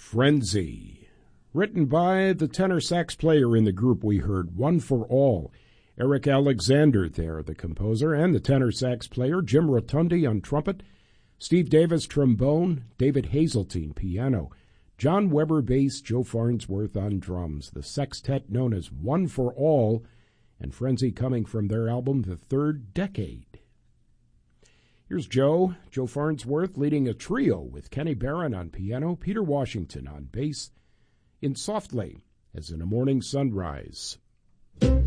Frenzy. Written by the tenor sax player in the group we heard, One for All. Eric Alexander there, the composer, and the tenor sax player, Jim Rotundi on trumpet, Steve Davis trombone, David Hazeltine piano, John Weber bass, Joe Farnsworth on drums. The sextet known as One for All, and Frenzy coming from their album The Third Decade. Here's Joe Farnsworth leading a trio with Kenny Barron on piano, Peter Washington on bass, in Softly as in a Morning Sunrise.